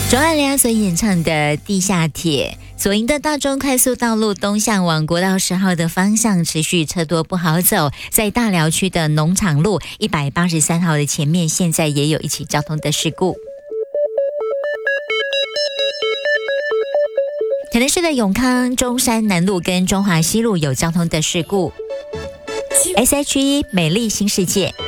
钟汉良所演唱的《地下铁》，左营的大中快速道路东向往国道10号的方向持续车多不好走，在大寮区的农场路183号的前面，现在也有一起交通的事故。台南市的永康、中山南路跟中华西路有交通的事故。SHE 美丽新世界